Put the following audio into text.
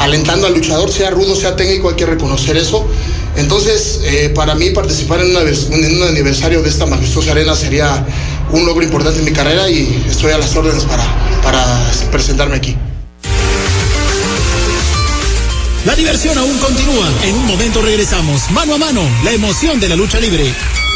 alentando al luchador, sea rudo, sea técnico, hay que reconocer eso. Entonces, para mí participar en un aniversario de esta majestuosa arena sería un logro importante en mi carrera y estoy a las órdenes para presentarme aquí. La diversión aún continúa. En un momento regresamos. Mano a mano, la emoción de la lucha libre.